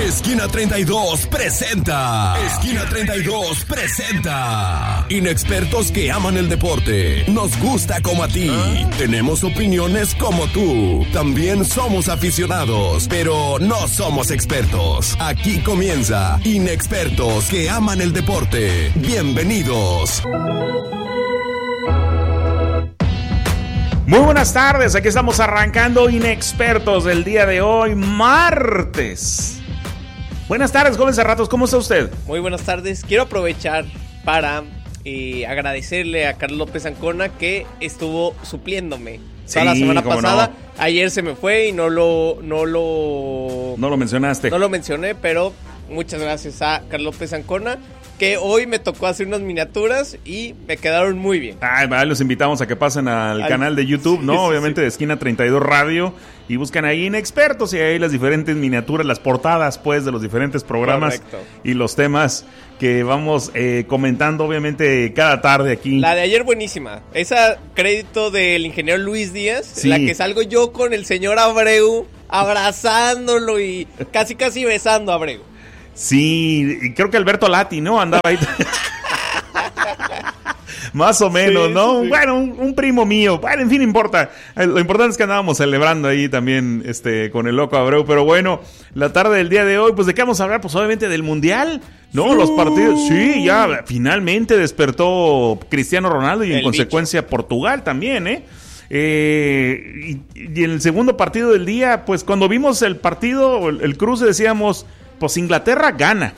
Esquina 32 presenta. Esquina 32 presenta. Inexpertos que aman el deporte. Nos gusta como a ti. Tenemos opiniones como tú. También somos aficionados, pero no somos expertos. Aquí comienza Inexpertos que aman el deporte. Bienvenidos. Muy buenas tardes, aquí estamos arrancando Inexpertos del día de hoy, martes. Buenas tardes, joven Cerratos, ¿cómo está usted? Muy buenas tardes, quiero aprovechar para agradecerle a Carlos López Ancona que estuvo supliéndome toda la semana pasada. No. Ayer se me fue y no lo mencionaste. No lo mencioné, pero muchas gracias a Carlos López Ancona, que hoy me tocó hacer unas miniaturas y me quedaron muy bien. Los invitamos a que pasen al canal de YouTube, ¿no? Sí, obviamente de Esquina 32 Radio, y buscan ahí Inexpertos y ahí las diferentes miniaturas, las portadas pues de los diferentes programas. Correcto. Y los temas que vamos comentando obviamente cada tarde aquí. La de ayer buenísima, esa crédito del ingeniero Luis Díaz, sí. La que salgo yo con el señor Abreu abrazándolo y casi besando a Abreu. Sí, creo que Alberto Lati, ¿no? Andaba ahí. Más o menos, sí, ¿no? Sí. Bueno, un primo mío. Bueno, en fin, importa. Lo importante es que andábamos celebrando ahí también con el loco Abreu. Pero bueno, la tarde del día de hoy, pues ¿de qué vamos a hablar? Pues obviamente del Mundial, ¿no? Los partidos. Sí, ya finalmente despertó Cristiano Ronaldo y en consecuencia bicho. Portugal también, ¿eh? Y en el segundo partido del día, pues cuando vimos el partido, el cruce, decíamos, pues Inglaterra gana.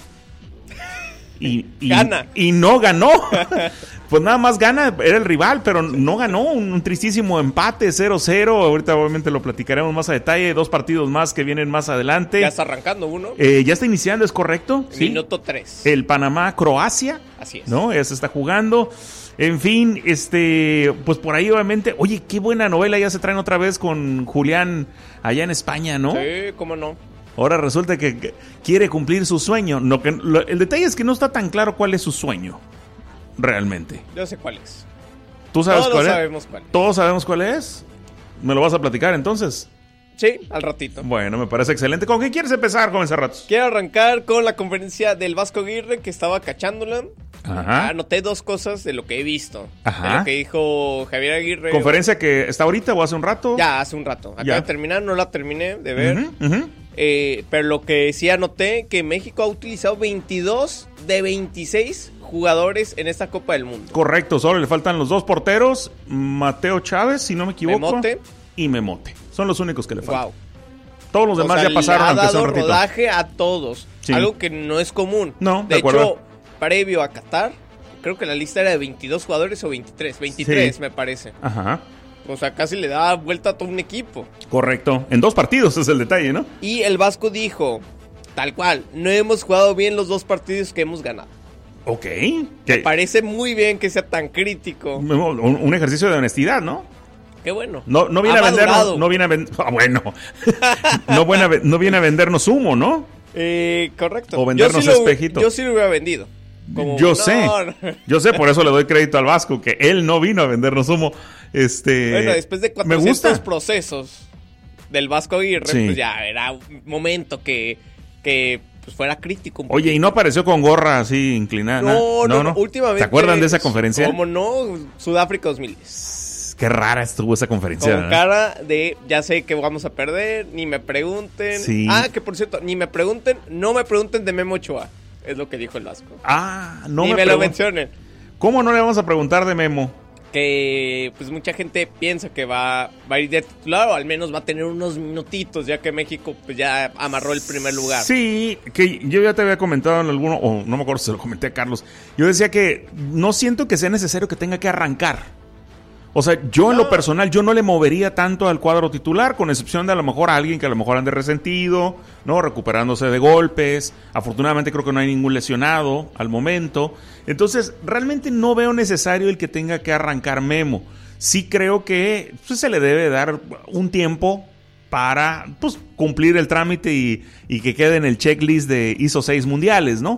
Gana. Y no ganó. Pues nada más gana, era el rival, pero no ganó. Un tristísimo empate, 0-0. Ahorita obviamente lo platicaremos más a detalle. 2 partidos más que vienen más adelante. Ya está arrancando uno. Ya está iniciando, ¿es correcto? ¿Sí? Minuto 3. El Panamá-Croacia. Así es. ¿No? Ya se está jugando. En fin, pues por ahí obviamente, oye, qué buena novela ya se traen otra vez con Julián allá en España, ¿no? Sí, cómo no. Ahora resulta que quiere cumplir su sueño. El detalle es que no está tan claro cuál es su sueño, realmente. Yo sé cuál es. ¿Tú sabes cuál es? Todos sabemos cuál es. ¿Todos sabemos cuál es? ¿Me lo vas a platicar entonces? Sí, al ratito. Bueno, me parece excelente. ¿Con qué quieres empezar, joven Cerratos? Quiero arrancar con la conferencia del Vasco Aguirre, que estaba cachándola. Ajá. Anoté 2 cosas de lo que he visto. Ajá. De lo que dijo Javier Aguirre. ¿Conferencia que está ahorita o hace un rato? Ya, hace un rato. Acaba de terminar, no la terminé de ver. Uh-huh. Pero lo que sí anoté, que México ha utilizado 22 de 26 jugadores en esta Copa del Mundo. Correcto, solo le faltan los 2 porteros, Mateo Chávez, si no me equivoco. Memote. Y Memote. Son los únicos que le faltan. Wow. Todos los demás ya pasaron, aunque sea un ratito. Le ha dado rodaje a todos, sí. Algo que no es común. No, de hecho, previo a Qatar, creo que la lista era de 22 jugadores o 23. 23 sí. Me parece. Ajá. O sea, casi le da vuelta a todo un equipo. Correcto. En 2 partidos es el detalle, ¿no? Y el Vasco dijo, tal cual, no hemos jugado bien los 2 partidos que hemos ganado. Ok. Me parece muy bien que sea tan crítico. Un ejercicio de honestidad, ¿no? Qué bueno. No viene a vendernos. No viene a bueno. no viene a vendernos humo, ¿no? Correcto. O vendernos espejitos. Yo sí lo hubiera vendido. Yo sé, por eso le doy crédito al Vasco, que él no vino a vendernos humo. Bueno, después de 400 procesos del Vasco Aguirre, sí. Pues ya era un momento que pues fuera crítico. Oye, ¿y no apareció con gorra así inclinada? No, últimamente. ¿Se acuerdan de esa conferencia? ¿Cómo no? Sudáfrica 2010. Qué rara estuvo esa conferencia. Con cara de, ya sé que vamos a perder, ni me pregunten. Sí. Que por cierto, no me pregunten de Memo Ochoa, es lo que dijo el Vasco. No me lo mencionen. ¿Cómo no le vamos a preguntar de Memo? Que pues mucha gente piensa que va a ir de titular o al menos va a tener unos minutitos, ya que México pues ya amarró el primer lugar. Sí, que yo ya te había comentado en alguno, o no me acuerdo si se lo comenté a Carlos. Yo decía que no siento que sea necesario que tenga que arrancar. O sea, yo en lo personal, yo no le movería tanto al cuadro titular, con excepción de a lo mejor a alguien que a lo mejor ande resentido, ¿no? Recuperándose de golpes. Afortunadamente creo que no hay ningún lesionado al momento. Entonces, realmente no veo necesario el que tenga que arrancar Memo. Sí creo que pues, se le debe dar un tiempo para pues, cumplir el trámite y que quede en el checklist de hizo 6 mundiales, ¿no?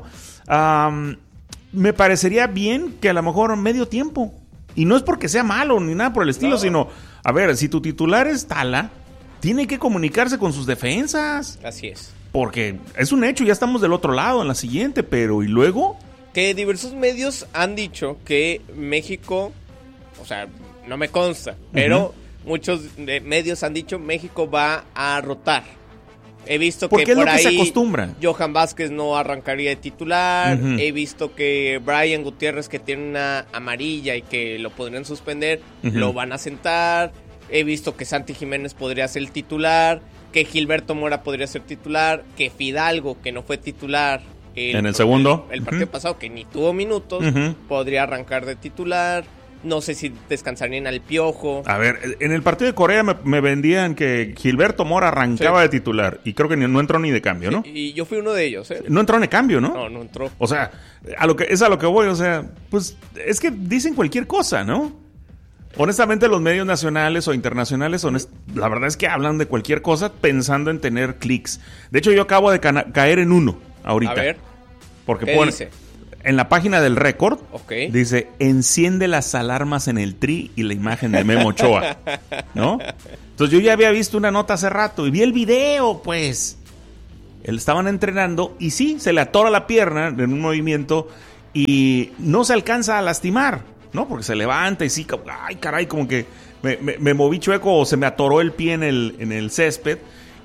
Me parecería bien que a lo mejor medio tiempo. Y no es porque sea malo ni nada por el estilo, sino, a ver, si tu titular es Tala, tiene que comunicarse con sus defensas. Así es. Porque es un hecho, ya estamos del otro lado en la siguiente, pero ¿y luego? Que diversos medios han dicho que México, o sea, no me consta, pero muchos medios han dicho México va a rotar. He visto que es por lo ahí que se acostumbra. Johan Vázquez no arrancaría de titular. He visto que Brian Gutiérrez, que tiene una amarilla y que lo podrían suspender, lo van a sentar. He visto que Santi Jiménez podría ser el titular, que Gilberto Mora podría ser titular, que Fidalgo, que no fue titular en el segundo, el partido pasado, que ni tuvo minutos, podría arrancar de titular. No sé si descansarían al Piojo. A ver, en el partido de Corea me vendían que Gilberto Mora arrancaba de titular. Y creo que no entró ni de cambio, ¿no? Y yo fui uno de ellos, ¿eh? No entró ni de cambio, ¿no? No entró. O sea, a lo que voy. O sea, pues es que dicen cualquier cosa, ¿no? Honestamente, los medios nacionales o internacionales, la verdad es que hablan de cualquier cosa pensando en tener clics. De hecho, yo acabo de caer en uno ahorita. A ver. Porque ¿qué dice? En la página del récord, okay, dice, enciende las alarmas en el Tri y la imagen de Memo Ochoa, ¿no? Entonces yo ya había visto una nota hace rato y vi el video, pues. Estaban entrenando y sí, se le atora la pierna en un movimiento y no se alcanza a lastimar, ¿no? Porque se levanta y sí, ay caray, como que me moví chueco o se me atoró el pie en el césped.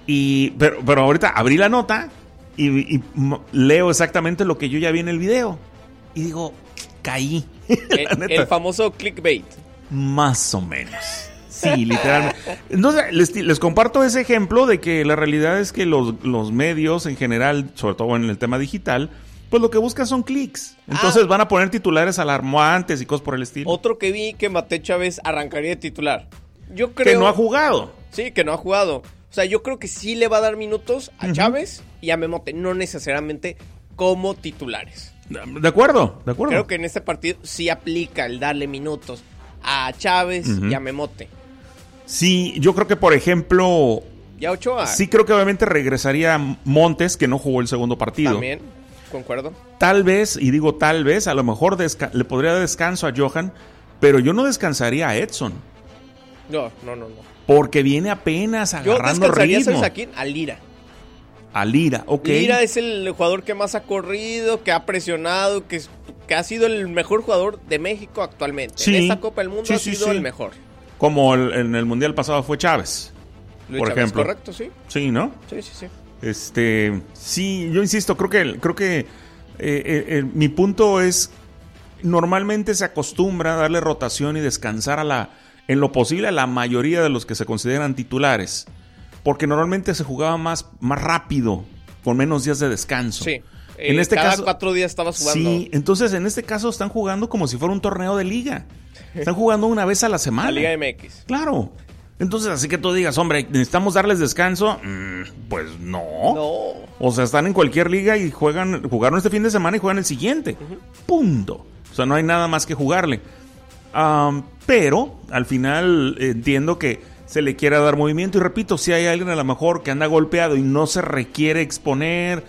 Pero ahorita abrí la nota y leo exactamente lo que yo ya vi en el video. Y digo, caí. El famoso clickbait. Más o menos. Sí, literalmente. Entonces, les comparto ese ejemplo de que la realidad es que los medios en general, sobre todo en el tema digital, pues lo que buscan son clics. Entonces van a poner titulares alarmantes y cosas por el estilo. Otro que vi que Mateo Chávez arrancaría de titular. Yo creo... Que no ha jugado. Sí, que no ha jugado. O sea, yo creo que sí le va a dar minutos a Chávez y a Memote, no necesariamente como titulares. De acuerdo. Creo que en este partido sí aplica el darle minutos a Chávez y a Memote. Sí, yo creo que, por ejemplo... ¿Y a Ochoa? Sí, creo que obviamente regresaría Montes, que no jugó el segundo partido. También, concuerdo. Tal vez, y digo tal vez, a lo mejor le podría dar descanso a Johan, pero yo no descansaría a Edson. No. Porque viene apenas agarrando ritmo. Yo descansaría, ¿sabes a quién? A Lira. A Lira, ok. Lira es el jugador que más ha corrido, que ha presionado, que ha sido el mejor jugador de México actualmente. Sí, en esta Copa del Mundo ha sido el mejor. Como en el Mundial pasado fue Chávez, por ejemplo. Correcto, sí. Sí, ¿no? Sí. Sí, yo insisto, creo que mi punto es, normalmente se acostumbra a darle rotación y descansar en lo posible a la mayoría de los que se consideran titulares. Porque normalmente se jugaba más rápido, con menos días de descanso. Sí. En este cada caso, 4 días estabas jugando. Sí, entonces en este caso están jugando como si fuera un torneo de liga. Están jugando una vez a la semana. La Liga MX. Claro. Entonces, así que tú digas, hombre, ¿necesitamos darles descanso? Pues no. O sea, están en cualquier liga y jugaron este fin de semana y juegan el siguiente. Punto. O sea, no hay nada más que jugarle. Pero, al final, entiendo que se le quiera dar movimiento. Y repito, si hay alguien a lo mejor que anda golpeado y no se requiere exponer,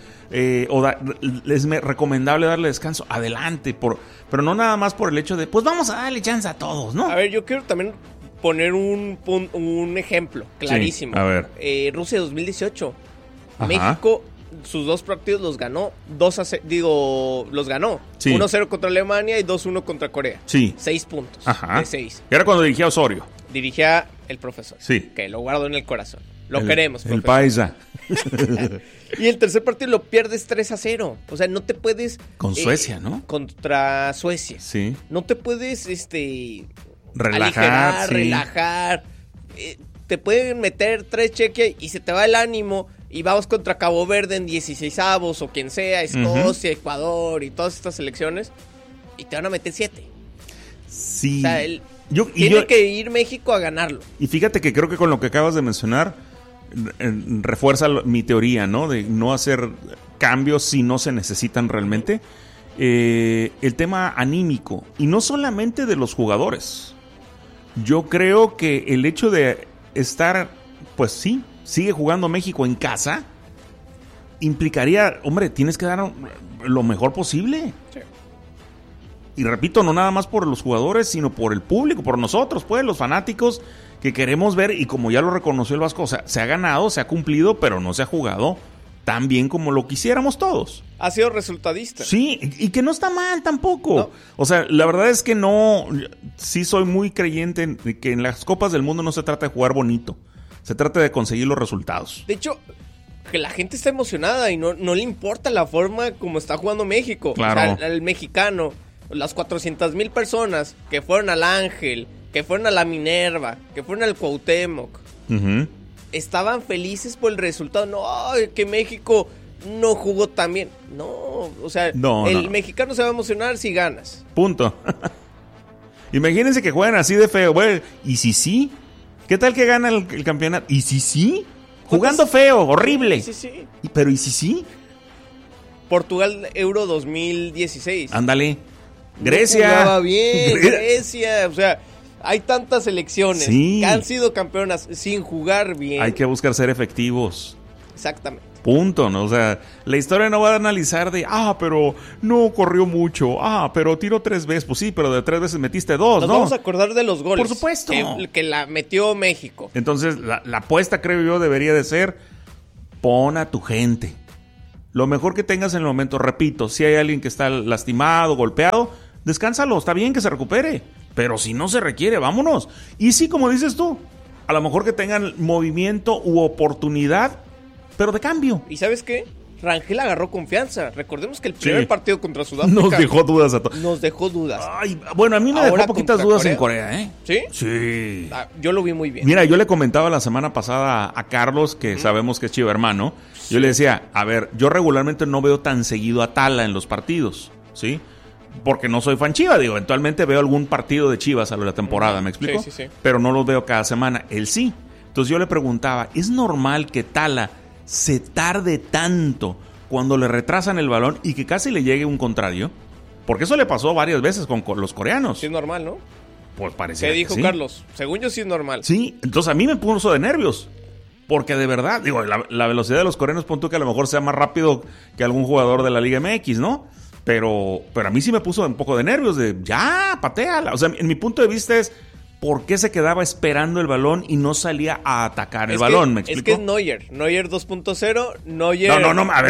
es recomendable darle descanso, adelante. Pero no nada más por el hecho de, pues vamos a darle chance a todos, ¿no? A ver, yo quiero también poner un ejemplo clarísimo. Sí, a ver. Rusia 2018. Ajá. México, sus 2 partidos los ganó. Los ganó. Sí. 1-0 contra Alemania y 2-1 contra Corea. Sí. 6 puntos. Ajá. De 6. Era cuando dirigía Osorio. Dirigía el profesor. Sí. Que lo guardo en el corazón. Lo queremos, profesor. El paisa. Y el tercer partido lo pierdes 3-0. O sea, no te puedes... Con Suecia, ¿no? Contra Suecia. Sí. No te puedes, relajar. Relajar. Te pueden meter 3 cheques y se te va el ánimo. Y vamos contra Cabo Verde en 16avos o quien sea, Escocia, Ecuador y todas estas selecciones. Y te van a meter 7. Sí. O sea, tiene que ir México a ganarlo. Y fíjate que creo que con lo que acabas de mencionar refuerza mi teoría, ¿no? De no hacer cambios si no se necesitan realmente. El tema anímico. Y no solamente de los jugadores. Yo creo que el hecho de estar, pues sí, sigue jugando México en casa, implicaría, hombre, tienes que dar lo mejor posible. Sí. Y repito, no nada más por los jugadores, sino por el público, por nosotros, pues, los fanáticos que queremos ver. Y como ya lo reconoció el Vasco, o sea, se ha ganado, se ha cumplido, pero no se ha jugado tan bien como lo quisiéramos todos. Ha sido resultadista. Sí, y que no está mal tampoco. No. O sea, la verdad es que no, sí soy muy creyente en que en las Copas del Mundo no se trata de jugar bonito, se trata de conseguir los resultados. De hecho, que la gente está emocionada y no le importa la forma como está jugando México. Claro. O sea, el mexicano, las 400,000 personas que fueron al Ángel, que fueron a la Minerva, que fueron al Cuauhtémoc, estaban felices por el resultado. No, que México no jugó tan bien. No, o sea, el mexicano se va a emocionar si ganas. Punto. Imagínense que juegan así de feo. Bueno, ¿y si sí? ¿Qué tal que gana el campeonato? ¿Y si sí? Jugando feo, horrible. Sí. Pero ¿y si sí? Portugal Euro 2016. Ándale. Grecia. No jugaba bien, Grecia. O sea, hay tantas selecciones que han sido campeonas sin jugar bien. Hay que buscar ser efectivos. Exactamente. Punto, ¿no? O sea, la historia no va a analizar de, pero no corrió mucho, pero tiró 3 veces. Pues sí, pero de 3 veces metiste 2, Nos ¿no? vamos a acordar de los goles. Por supuesto. Que la metió México. Entonces, la apuesta, creo yo, debería de ser, pon a tu gente. Lo mejor que tengas en el momento, repito, si hay alguien que está lastimado, golpeado, descánsalo, está bien que se recupere. Pero si no se requiere, vámonos. Y sí, como dices tú, a lo mejor que tengan movimiento u oportunidad, pero de cambio. ¿Y sabes qué? Rangel agarró confianza. Recordemos que el primer partido contra Sudáfrica nos dejó dudas a todos. Nos dejó dudas. Ay, bueno, a mí me dejó poquitas dudas Corea. En Corea, ¿eh? ¿Sí? Sí. Yo lo vi muy bien. Mira, yo le comentaba la semana pasada a Carlos, que sabemos que es chivo hermano. Yo le decía, a ver, yo regularmente no veo tan seguido a Tala en los partidos, ¿sí? Porque no soy fan Chiva, digo, eventualmente veo algún partido de Chivas a lo de la temporada, ¿me explico? Sí. Pero no los veo cada semana, él sí. Entonces yo le preguntaba, ¿es normal que Tala se tarde tanto cuando le retrasan el balón y que casi le llegue un contrario? Porque eso le pasó varias veces con los coreanos. Sí, es normal, ¿no? Pues parecía. ¿Qué dijo Carlos? Según yo sí es normal. Sí, entonces a mí me puso de nervios. Porque de verdad, digo, la velocidad de los coreanos, punto que a lo mejor sea más rápido que algún jugador de la Liga MX, ¿no? Pero a mí sí me puso un poco de nervios de, ya, pateala. O sea, en mi punto de vista es, ¿por qué se quedaba esperando el balón y no salía a atacar el balón? ¿Me explico? Es que es Neuer 2.0, Neuer. No, a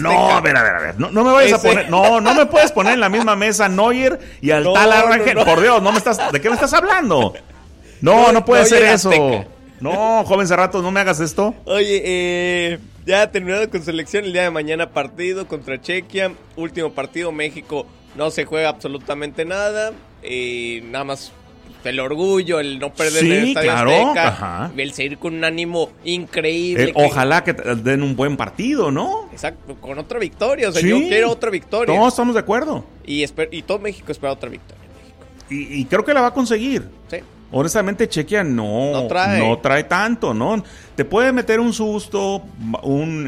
ver, no me vayas a poner, no me puedes poner en la misma mesa Neuer y al Tala Rangel. No. Por Dios, ¿de qué me estás hablando? No puede ser eso. Azteca. No, joven Cerratos, no me hagas esto. Oye, ya terminado con selección, el día de mañana partido contra Chequia. Último partido, México no se juega absolutamente nada. Nada más el orgullo, el no perder en el Estadio Azteca. Ajá. El seguir con un ánimo increíble. Ojalá que den un buen partido, ¿no? Exacto, con otra victoria. O sea, yo quiero otra victoria. Todos estamos de acuerdo. Y todo México espera otra victoria. Y creo que la va a conseguir. Sí. Honestamente, Chequia no trae tanto, ¿no? Te puede meter un susto, un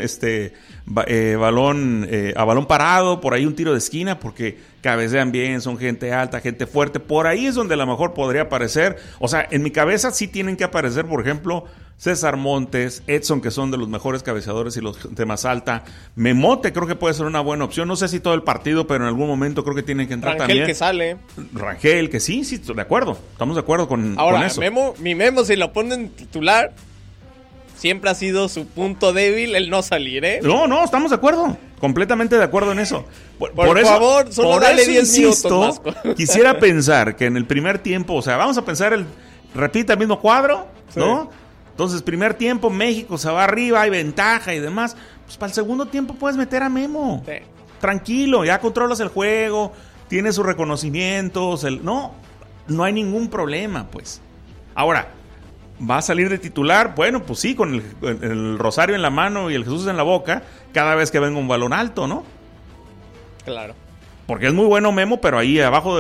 balón a balón parado, por ahí un tiro de esquina, porque cabecean bien, son gente alta, gente fuerte. Por ahí es donde a lo mejor podría aparecer. O sea, en mi cabeza sí tienen que aparecer, por ejemplo, César Montes, Edson, que son de los mejores cabeceadores y los de más alta. Memote creo que puede ser una buena opción. No sé si todo el partido, pero en algún momento creo que tienen que entrar también. Rangel que sale. Rangel, que sí, de acuerdo. Estamos de acuerdo con eso. Ahora, mi Memo, si lo ponen titular, siempre ha sido su punto débil el no salir, ¿eh? No, estamos de acuerdo. Completamente de acuerdo en eso. Por favor, solo dale 10 minutos más. Quisiera pensar que en el primer tiempo, o sea, vamos a pensar repite el mismo cuadro, ¿no? Sí. Entonces, primer tiempo, México se va arriba, hay ventaja y demás. Pues para el segundo tiempo puedes meter a Memo. Sí. Tranquilo, ya controlas el juego, tienes sus reconocimientos. No hay ningún problema, pues. Ahora, ¿va a salir de titular? Bueno, pues sí, con el rosario en la mano y el Jesús en la boca, cada vez que venga un balón alto, ¿no? Claro. Porque es muy bueno Memo, pero ahí abajo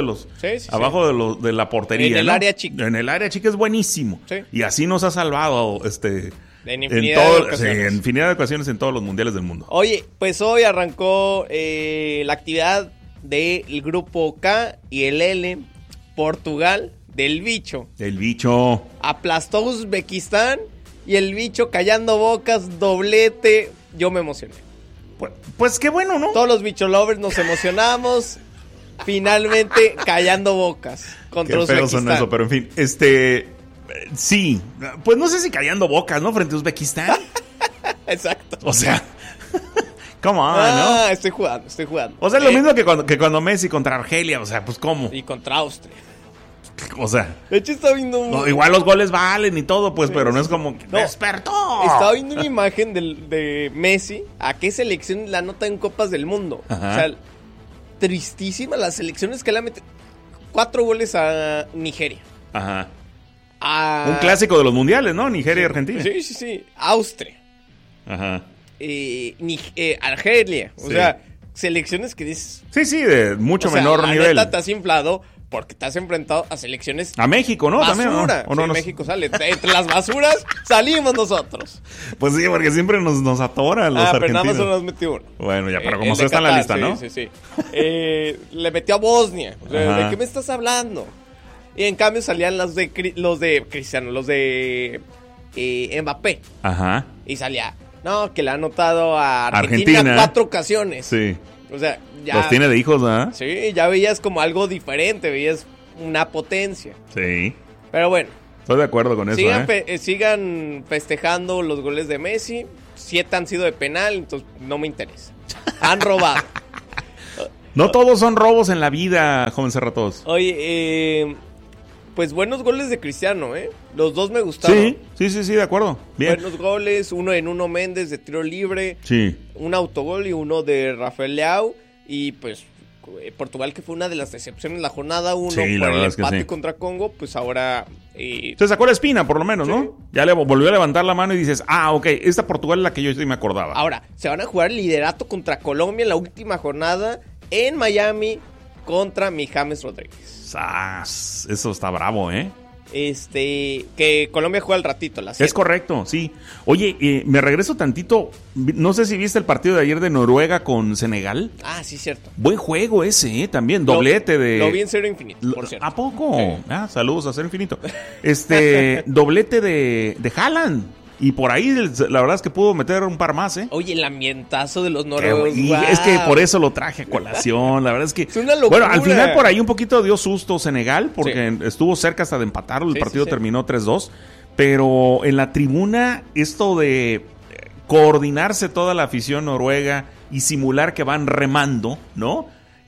de la portería. En el área chica. En el área chica es buenísimo. Sí. Y así nos ha salvado en infinidad en infinidad de ocasiones en todos los mundiales del mundo. Oye, pues hoy arrancó la actividad del grupo K y el L, Portugal, del Bicho. El Bicho. Aplastó a Uzbekistán y el Bicho callando bocas, doblete. Yo me emocioné. Pues qué bueno, ¿no? Todos los Bicho lovers nos emocionamos. Finalmente callando bocas contra Uzbekistán. Son eso, pero en fin, sí. Pues no sé si callando bocas, ¿no? Frente a Uzbekistán. Exacto. O sea, ¿Cómo? ¿No? Estoy jugando. O sea, es lo mismo que cuando Messi contra Argelia, o sea, pues ¿cómo? Y contra Austria. O sea, de hecho estaba viendo no, igual los goles valen y todo, pues, pero no es como que ¡despertó! Estaba viendo una imagen de Messi, a qué selección la nota en Copas del Mundo. Ajá. O sea, tristísima las selecciones que le han metido. 4 goles a Nigeria. Ajá. Un clásico de los mundiales, ¿no? Nigeria y Argentina. Sí. Austria. Ajá. Argelia. O Sí. sea, selecciones que dices... Sí, de mucho menor la nivel. neta te has inflado porque te has enfrentado a selecciones... A México, ¿no? basura. También, ¿no? ¿O no Sí, nos... México sale. Entre las basuras salimos nosotros. Pues sí, porque siempre nos atoran los pero argentinos. nada más solo nos metió uno. Bueno, ya, pero como El usted de está en la Qatar, lista, ¿no? Sí. Le metió a Bosnia. O sea, Ajá. ¿de qué me estás hablando? Y en cambio salían los de Cristiano, los de Mbappé. Ajá. Y salía, no, que le ha anotado a Argentina 4 ocasiones. Sí. O sea, ya... Los tiene de hijos, ¿verdad? Sí, ya veías como algo diferente, veías una potencia. Sí. Pero bueno. Estoy de acuerdo con eso, Sigan festejando los goles de Messi. 7 han sido de penal, entonces no me interesa. Han robado. No todos son robos en la vida, joven Cerratos. Oye, pues buenos goles de Cristiano, ¿eh? Los dos me gustaron. Sí, de acuerdo. Bien. Buenos goles, uno en Nuno Méndez de tiro libre. Sí. Un autogol y uno de Rafael Leao. Y pues Portugal, que fue una de las decepciones de la jornada 1 Sí, por la el verdad es que empate sí. contra Congo, pues ahora... Se sacó la espina, por lo menos, Sí. ¿no? Ya le volvió a levantar la mano y dices, ok, esta Portugal es la que yo sí me acordaba. Ahora, se van a jugar el liderato contra Colombia en la última jornada en Miami contra mi James Rodríguez. Eso está bravo, ¿eh? Que Colombia juega al ratito, la 7. Es correcto, sí. Oye, me regreso tantito. No sé si viste el partido de ayer de Noruega con Senegal. Ah, sí, cierto. Buen juego ese, también. Doblete de... Lo vi en Cero Infinito, por cierto. ¿A poco? Sí. Saludos a Cero Infinito. Doblete de Haaland. Y por ahí, la verdad es que pudo meter un par más, ¿eh? Oye, el ambientazo de los noruegos. Y wow. es que por eso lo traje a colación. La verdad es que... Es una locura. Bueno, al final por ahí un poquito dio susto Senegal, porque Sí. estuvo cerca hasta de empatarlo. El partido sí. terminó 3-2. Pero en la tribuna, esto de coordinarse toda la afición noruega y simular que van remando, ¿no?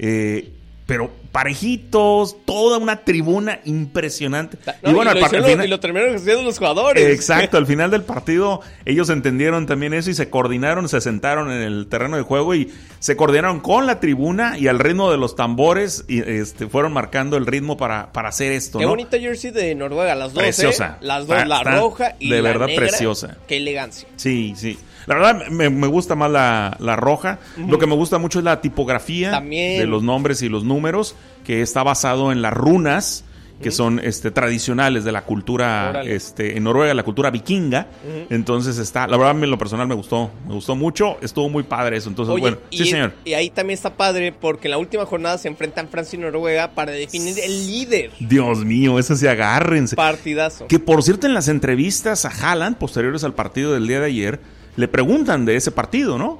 Pero parejitos, toda una tribuna impresionante. No, y bueno, al final... lo terminaron haciendo los jugadores. Exacto, al final del partido ellos entendieron también eso y se coordinaron, se sentaron en el terreno de juego y se coordinaron con la tribuna y al ritmo de los tambores y fueron marcando el ritmo para hacer esto. Qué ¿no? bonita jersey de Noruega, las dos, Preciosa. Las dos, la Está roja y de la verdad negra. preciosa. Qué elegancia. Sí. La verdad me gusta más la roja. Lo que me gusta mucho es la tipografía También. de los nombres y los números, que está basado en las runas que son tradicionales de la cultura en Noruega, la cultura vikinga. Entonces la verdad en lo personal me gustó mucho, estuvo muy padre eso. Entonces, Oye, bueno, sí señor. Y ahí también está padre porque en la última jornada se enfrentan Francia y Noruega para definir el líder. Dios mío, eso sí, agárrense. Partidazo. Que por cierto, en las entrevistas a Haaland, posteriores al partido del día de ayer, le preguntan de ese partido, ¿no?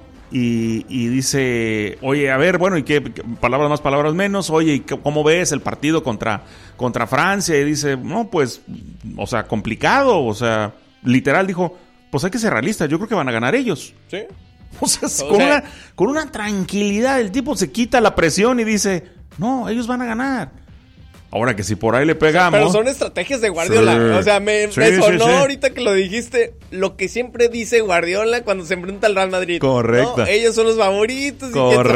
Y dice, oye, a ver, bueno, ¿y qué palabras más, palabras menos? Oye, ¿y cómo ves el partido contra Francia? Y dice, no, pues, o sea, complicado, o sea, literal dijo, pues hay que ser realistas, yo creo que van a ganar ellos. Sí. O sea, con una tranquilidad, el tipo se quita la presión y dice, no, ellos van a ganar. Ahora que si por ahí le pegamos... Pero son estrategias de Guardiola. Sí. O sea, me Sí, sonó sí. ahorita que lo dijiste. Lo que siempre dice Guardiola cuando se enfrenta al Real Madrid. Correcto. ¿No? Ellos son los favoritos.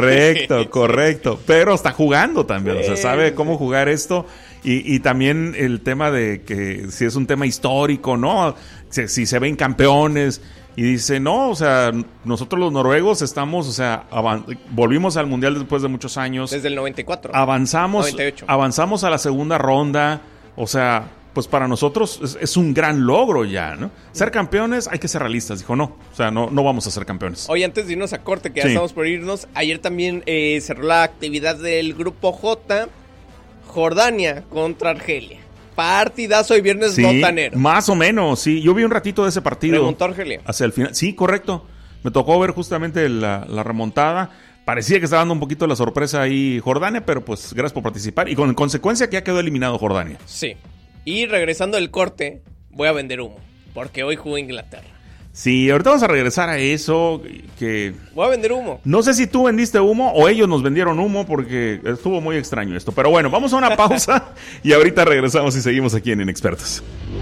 Correcto. Pero está jugando también. O sea, sabe cómo jugar esto. Y también el tema de que si es un tema histórico, ¿no? Si se ven campeones... Y dice, no, o sea, nosotros los noruegos estamos, o sea, volvimos al Mundial después de muchos años. Desde el 94. 98. Avanzamos a la segunda ronda. O sea, pues para nosotros es un gran logro ya, ¿no? Ser campeones, hay que ser realistas. Dijo, no, o sea, no vamos a ser campeones. Oye, antes de irnos a corte, que ya estamos por irnos, ayer también cerró la actividad del Grupo J, Jordania contra Argelia. Partidazo y viernes botanero. Más o menos, sí. Yo vi un ratito de ese partido. Remontó Argelia. Hacia el final. Sí, correcto. Me tocó ver justamente la remontada. Parecía que estaba dando un poquito la sorpresa ahí Jordania, pero pues gracias por participar. Y con consecuencia que ya quedó eliminado Jordania. Sí. Y regresando del corte, voy a vender humo. Porque hoy jugó Inglaterra. Sí, ahorita vamos a regresar a eso. Que voy a vender humo. No sé si tú vendiste humo o ellos nos vendieron humo, porque estuvo muy extraño esto. Pero bueno, vamos a una pausa y ahorita regresamos y seguimos aquí en Inexpertos.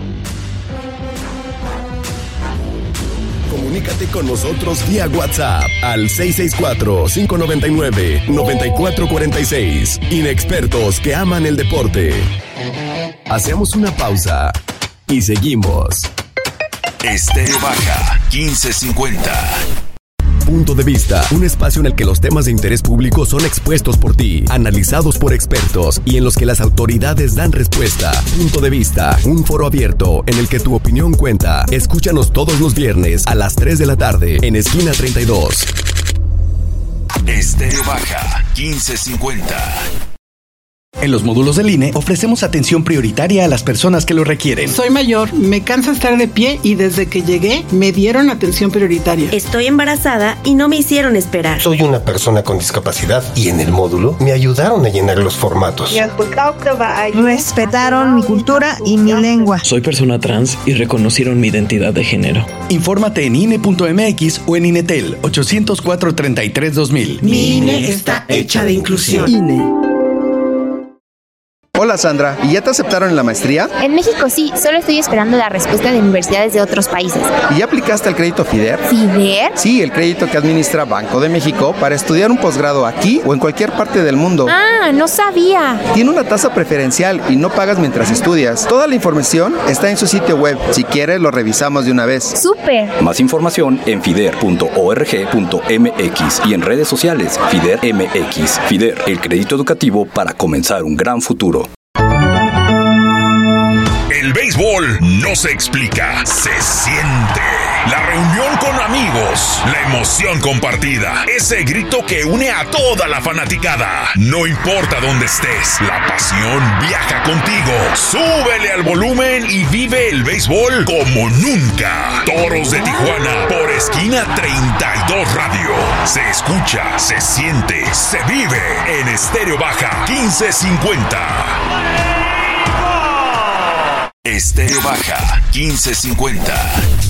Comunícate con nosotros vía WhatsApp al 664-599-9446. Inexpertos que aman el deporte. Hacemos una pausa y seguimos. Estéreo Baja 1550. Punto de Vista, un espacio en el que los temas de interés público son expuestos por ti, analizados por expertos y en los que las autoridades dan respuesta. Punto de Vista, un foro abierto en el que tu opinión cuenta. Escúchanos todos los viernes a las 3 de la tarde en Esquina 32. Estéreo Baja 1550. En los módulos del INE ofrecemos atención prioritaria a las personas que lo requieren. Soy mayor, me cansa estar de pie y desde que llegué me dieron atención prioritaria. Estoy embarazada y no me hicieron esperar. Soy una persona con discapacidad y en el módulo me ayudaron a llenar los formatos. Respetaron mi cultura y mi lengua. Soy persona trans y reconocieron mi identidad de género. Infórmate en INE.mx o en INETEL 804-33-2000. Mi INE está hecha de inclusión. INE. Hola Sandra, ¿y ya te aceptaron en la maestría? En México sí, solo estoy esperando la respuesta de universidades de otros países. ¿Y ya aplicaste al crédito FIDER? ¿FIDER? Sí, el crédito que administra Banco de México para estudiar un posgrado aquí o en cualquier parte del mundo. Ah, no sabía. Tiene una tasa preferencial y no pagas mientras estudias. Toda la información está en su sitio web. Si quieres, lo revisamos de una vez. ¡Súper! Más información en fider.org.mx y en redes sociales FIDER MX. FIDER, el crédito educativo para comenzar un gran futuro. El béisbol no se explica, se siente. La reunión con amigos, la emoción compartida, ese grito que une a toda la fanaticada. No importa dónde estés, la pasión viaja contigo. Súbele al volumen y vive el béisbol como nunca. Toros de Tijuana por Esquina 32 Radio. Se escucha, se siente, se vive en Estéreo Baja 1550. Estéreo Baja 1550.